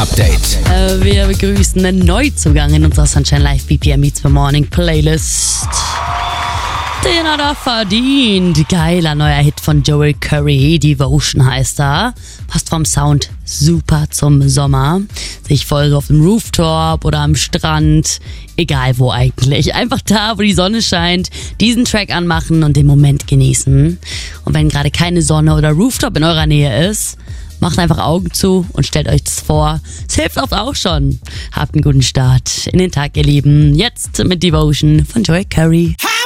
Update. Wir begrüßen einen Neuzugang in unserer Sunshine Live BPM Beats for Morning Playlist. Den hat er verdient. Geiler neuer Hit von Joel Curry. Devotion heißt er. Passt vom Sound super zum Sommer. Ich folge auf dem Rooftop oder am Strand. Egal wo eigentlich. Einfach da, wo die Sonne scheint. Diesen Track anmachen und den Moment genießen. Und wenn gerade keine Sonne oder Rooftop in eurer Nähe ist, macht einfach Augen zu und stellt euch das vor. Es hilft oft auch schon. Habt einen guten Start in den Tag, ihr Lieben. Jetzt mit Devotion von Joel Curry.